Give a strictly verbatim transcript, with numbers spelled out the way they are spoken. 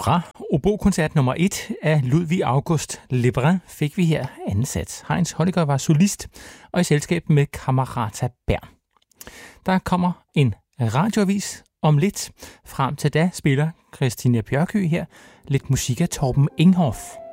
Fra obokoncert nummer et af Ludwig August Lebrun fik vi her anden sats. Heinz Holliger var solist og i selskab med Camerata Bern. Der kommer en radioavis om lidt. Frem til da spiller Christine Bjørkøe her lidt musik af Torben Enghoff.